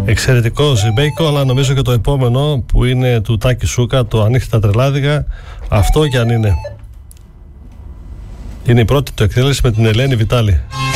Εξαιρετικό ζιμπέικο, αλλά νομίζω και το επόμενο που είναι του Τάκη Σούκα, το Ανοίχτε τα τρελάδικα, αυτό κι αν είναι. Είναι η πρώτη του εκτέλεση με την Ελένη Βιτάλη.